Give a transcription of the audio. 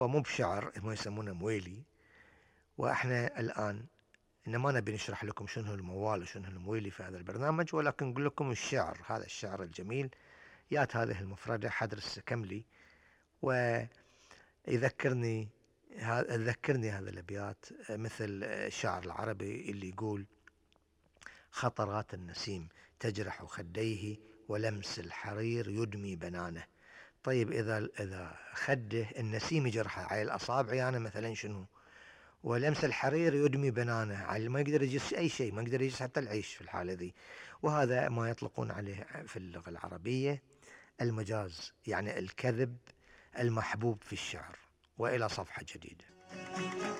هو مو بشعر، هم يسمونه مويلي. واحنا الآن إنما نبي نشرح لكم شنو الموال وشنو المويلي في هذا البرنامج، ولكن نقول لكم الشعر، هذا الشعر الجميل يات هذه المفردة حدر السكملي، ويذكرني ذكرني هذا الأبيات مثل الشاعر العربي اللي يقول: خطرات النسيم تجرح خديه، ولمس الحرير يدمي بنانه. طيب إذا خده النسيم يجرحه على الأصابع يعني مثلا شنو؟ ولمس الحرير يدمي بنانه، على ما يقدر يجس أي شيء، ما يقدر يجس حتى العيش في الحالة ذي. وهذا ما يطلقون عليه في اللغة العربية المجاز، يعني الكذب المحبوب في الشعر. وإلى صفحة جديدة.